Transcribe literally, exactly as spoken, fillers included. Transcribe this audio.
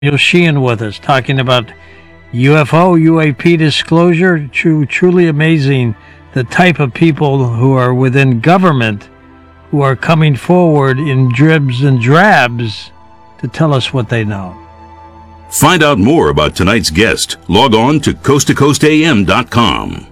Neil Sheehan with us talking about U F O, U A P disclosure. True, truly amazing the type of people who are within government who are coming forward in dribs and drabs to tell us what they know. Find out more about tonight's guest. Log on to coast to coast a m dot com.